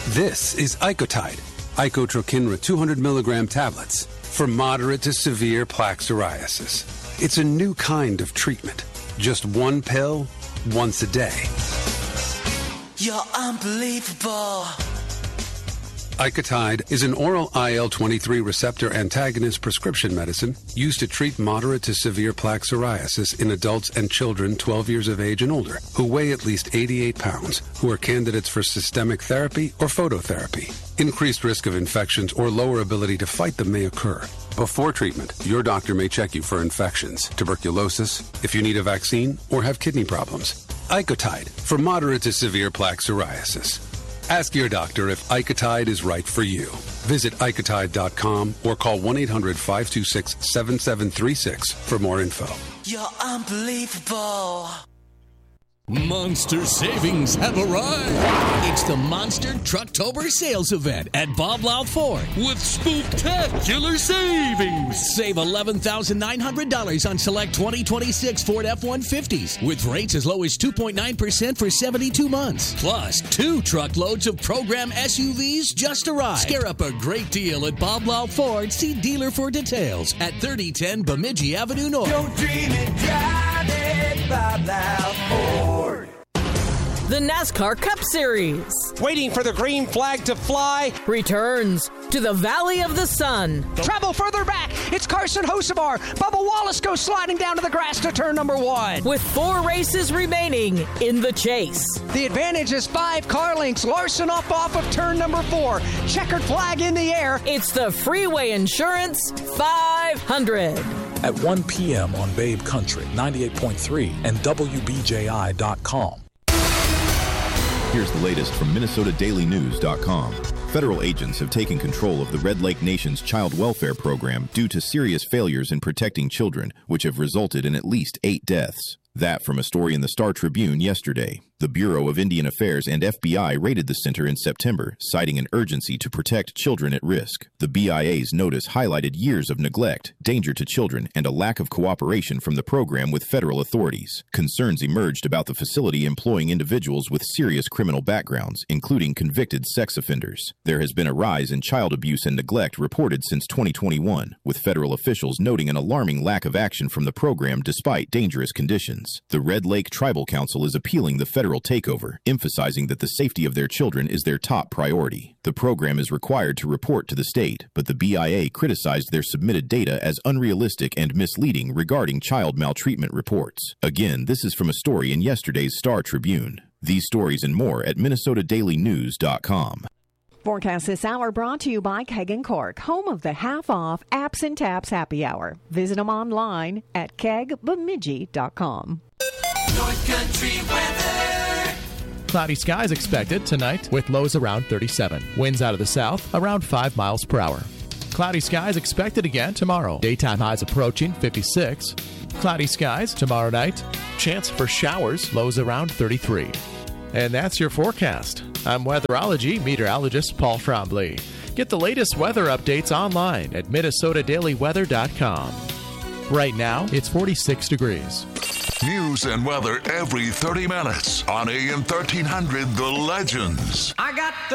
This is Icotide, Icotrokinra 200 milligram tablets for moderate to severe plaque psoriasis. It's a new kind of treatment. Just one pill, once a day. You're unbelievable. Icotide is an oral IL-23 receptor antagonist prescription medicine used to treat moderate to severe plaque psoriasis in adults and children 12 years of age and older who weigh at least 88 pounds, who are candidates for systemic therapy or phototherapy. Increased risk of infections or lower ability to fight them may occur. Before treatment, your doctor may check you for infections, tuberculosis, if you need a vaccine, or have kidney problems. Icotide for moderate to severe plaque psoriasis. Ask your doctor if Icotide is right for you. Visit Icotide.com or call 1-800-526-7736 for more info. You're unbelievable. Monster savings have arrived. It's the Monster Trucktober sales event at Bob Loud Ford with spooktacular savings. Save $11,900 on select 2026 Ford F-150s with rates as low as 2.9% for 72 months. Plus, 2 truckloads of program SUVs just arrived. Scare up a great deal at Bob Loud Ford. See dealer for details at 3010 Bemidji Avenue North. Don't dream it, drive it, Bob Loud Ford. The NASCAR Cup Series. Waiting for the green flag to fly. Returns to the Valley of the Sun. Travel further back. It's Carson Hocevar. Bubba Wallace goes sliding down to the grass to turn number 1. With 4 races remaining in the chase. The advantage is 5 car lengths. Larson off of turn number 4. Checkered flag in the air. It's the Freeway Insurance 500. At 1 p.m. on Babe Country, 98.3 and WBJI.com. Here's the latest from MinnesotaDailyNews.com. Federal agents have taken control of the Red Lake Nation's child welfare program due to serious failures in protecting children, which have resulted in at least 8 deaths. That from a story in the Star Tribune yesterday. The Bureau of Indian Affairs and FBI raided the center in September, citing an urgency to protect children at risk. The BIA's notice highlighted years of neglect, danger to children, and a lack of cooperation from the program with federal authorities. Concerns emerged about the facility employing individuals with serious criminal backgrounds, including convicted sex offenders. There has been a rise in child abuse and neglect reported since 2021, with federal officials noting an alarming lack of action from the program despite dangerous conditions. The Red Lake Tribal Council is appealing the federal takeover, emphasizing that the safety of their children is their top priority. The program is required to report to the state, but the BIA criticized their submitted data as unrealistic and misleading regarding child maltreatment reports. Again, this is from a story in yesterday's Star Tribune. These stories and more at MinnesotaDailyNews.com. Forecast this hour brought to you by Keg & Cork, home of the half-off Apps and Taps Happy Hour. Visit them online at kegbemidji.com. North Country weather. Cloudy skies expected tonight with lows around 37. Winds out of the south around 5 miles per hour. Cloudy skies expected again tomorrow. Daytime highs approaching 56. Cloudy skies tomorrow night. Chance for showers, lows around 33. And that's your forecast. I'm weatherology meteorologist Paul Trombley. Get the latest weather updates online at MinnesotaDailyWeather.com. Right now, it's 46 degrees. News and weather every 30 minutes on AM 1300 The Legends. I got the